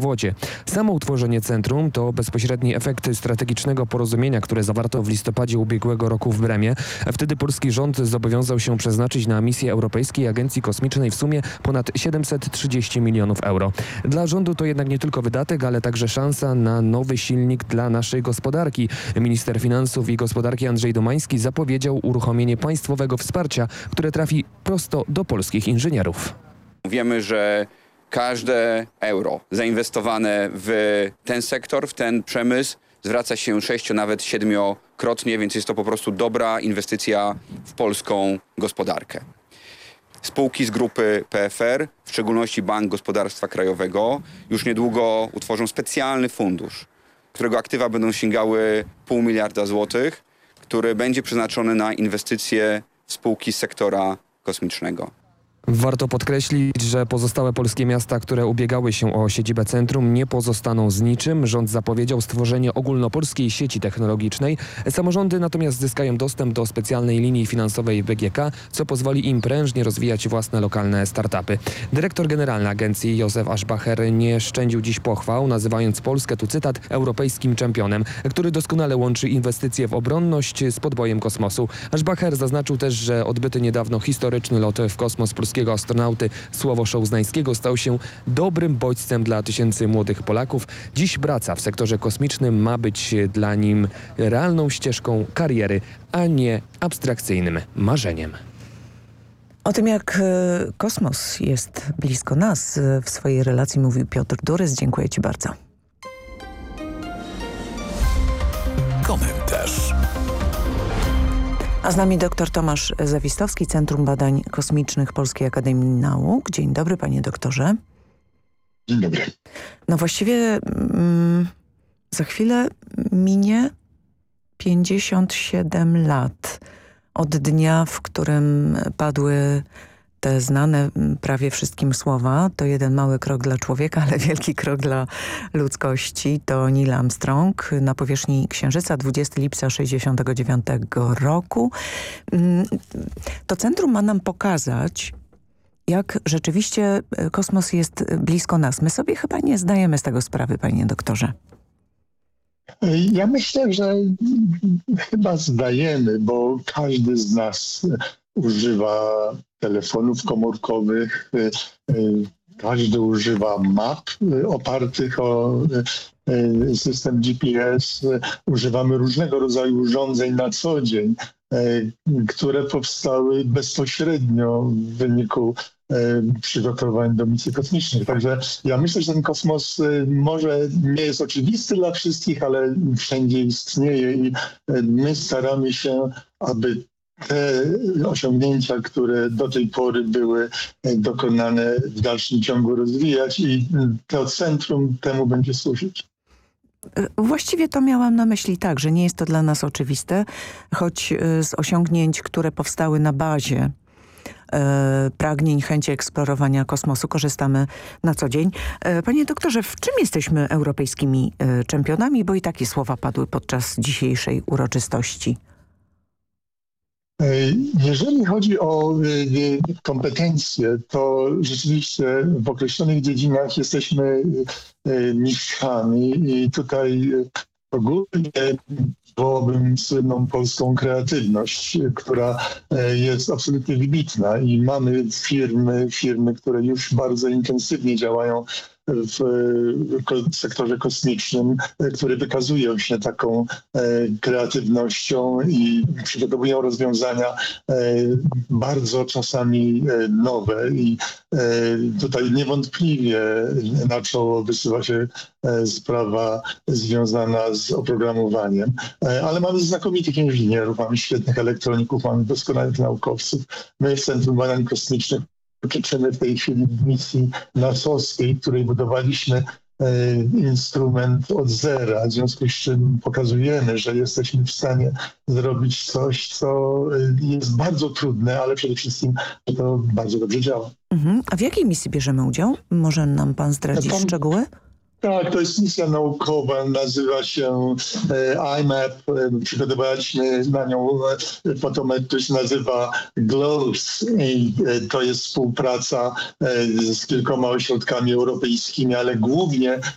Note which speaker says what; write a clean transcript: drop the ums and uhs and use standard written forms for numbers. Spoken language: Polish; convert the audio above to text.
Speaker 1: zawodzie. Samo utworzenie centrum to bezpośredni efekt strategicznego porozumienia, które zawarto w listopadzie ubiegłego roku w Bremie. Wtedy polski rząd zobowiązał się przeznaczyć na misję Europejskiej Agencji Kosmicznej w sumie ponad 730 milionów euro. Dla rządu to jednak nie tylko wydatek, ale także szansa na nowy silnik dla naszej gospodarki. Minister Finansów i Gospodarki Andrzej Domański zapowiedział uruchomienie państwowego wsparcia, które trafi prosto do polskich inżynierów.
Speaker 2: Wiemy, że każde euro zainwestowane w ten sektor, w ten przemysł zwraca się 6, nawet 7-krotnie, więc jest to po prostu dobra inwestycja w polską gospodarkę. Spółki z grupy PFR, w szczególności Bank Gospodarstwa Krajowego, już niedługo utworzą specjalny fundusz, którego aktywa będą sięgały 0,5 miliarda złotych, który będzie przeznaczony na inwestycje w spółki z sektora kosmicznego.
Speaker 1: Warto podkreślić, że pozostałe polskie miasta, które ubiegały się o siedzibę centrum, nie pozostaną z niczym. Rząd zapowiedział stworzenie ogólnopolskiej sieci technologicznej. Samorządy natomiast zyskają dostęp do specjalnej linii finansowej BGK, co pozwoli im prężnie rozwijać własne lokalne startupy. Dyrektor generalny agencji Józef Aschbacher nie szczędził dziś pochwał, nazywając Polskę, tu cytat, europejskim czempionem, który doskonale łączy inwestycje w obronność z podbojem kosmosu. Aschbacher zaznaczył też, że odbyty niedawno historyczny lot w kosmos polskiego astronauty Sławosza Uznańskiego stał się dobrym bodźcem dla tysięcy młodych Polaków. Dziś praca w sektorze kosmicznym ma być dla nim realną ścieżką kariery, a nie abstrakcyjnym marzeniem.
Speaker 3: O tym, jak kosmos jest blisko nas, w swojej relacji mówił Piotr Durys. Dziękuję Ci bardzo.
Speaker 4: Komentarz.
Speaker 3: A z nami dr Tomasz Zawistowski, Centrum Badań Kosmicznych Polskiej Akademii Nauk. Dzień dobry, panie doktorze.
Speaker 5: Dzień dobry.
Speaker 3: No właściwie za chwilę minie 57 lat od dnia, w którym padły te znane prawie wszystkim słowa. To jeden mały krok dla człowieka, ale wielki krok dla ludzkości. To Neil Armstrong na powierzchni Księżyca, 20 lipca 1969 roku. To centrum ma nam pokazać, jak rzeczywiście kosmos jest blisko nas. My sobie chyba nie zdajemy z tego sprawy, panie doktorze.
Speaker 5: Ja myślę, że chyba zdajemy, bo każdy z nas używa telefonów komórkowych, każdy używa map opartych o system GPS. Używamy różnego rodzaju urządzeń na co dzień, które powstały bezpośrednio w wyniku przygotowań do misji kosmicznych. Także ja myślę, że ten kosmos może nie jest oczywisty dla wszystkich, ale wszędzie istnieje i my staramy się, aby te osiągnięcia, które do tej pory były dokonane, w dalszym ciągu rozwijać i to centrum temu będzie służyć.
Speaker 3: Właściwie to miałam na myśli tak, że nie jest to dla nas oczywiste, choć z osiągnięć, które powstały na bazie pragnień, chęci eksplorowania kosmosu korzystamy na co dzień. Panie doktorze, w czym jesteśmy europejskimi czempionami, bo i takie słowa padły podczas dzisiejszej uroczystości?
Speaker 5: Jeżeli chodzi o kompetencje, to rzeczywiście w określonych dziedzinach jesteśmy mistrzami i tutaj ogólnie wołałbym słynną polską kreatywność, która jest absolutnie wybitna i mamy firmy, które już bardzo intensywnie działają w sektorze kosmicznym, które wykazują się taką kreatywnością i przygotowują rozwiązania bardzo czasami nowe i tutaj niewątpliwie na czoło wysuwa się sprawa związana z oprogramowaniem, ale mamy znakomitych inżynierów, mamy świetnych elektroników, mamy doskonałych naukowców. My w Centrum Badań Kosmicznych uczestniczymy w tej chwili w misji nasowskiej, w której budowaliśmy instrument od zera, w związku z czym pokazujemy, że jesteśmy w stanie zrobić coś, co jest bardzo trudne, ale przede wszystkim to bardzo dobrze działa.
Speaker 3: A w jakiej misji bierzemy udział? Może nam pan zdradzić szczegóły?
Speaker 5: Tak, to jest misja naukowa, nazywa się IMAP. Przygotowaliśmy na nią fotometr, który się nazywa GLOWS i to jest współpraca z kilkoma ośrodkami europejskimi, ale głównie